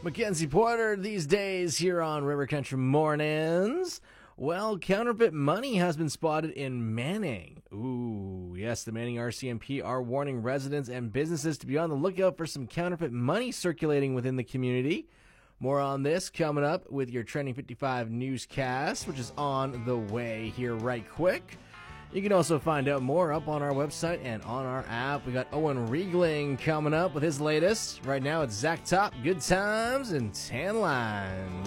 Mackenzie Porter these days here on River Country Mornings. Well, counterfeit money has been spotted in Manning. Ooh, yes, the Manning RCMP are warning residents and businesses to be on the lookout for some counterfeit money circulating within the community. More on this coming up with your Trending 55 newscast, which is on the way here right quick. You can also find out more up on our website and on our app. We got Owen Riegling coming up with his latest. Right now it's Zach Top, Good Times, and Tan Lines.